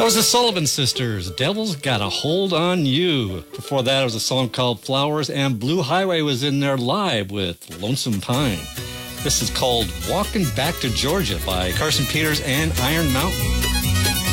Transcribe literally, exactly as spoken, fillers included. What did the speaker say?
was the Sullivan Sisters, Devil's Got a Hold on You. Before that, it was a song called Flowers, and Blue Highway was in there live with Lonesome Pine. This is called Walking Back to Georgia by Carson Peters and Iron Mountain.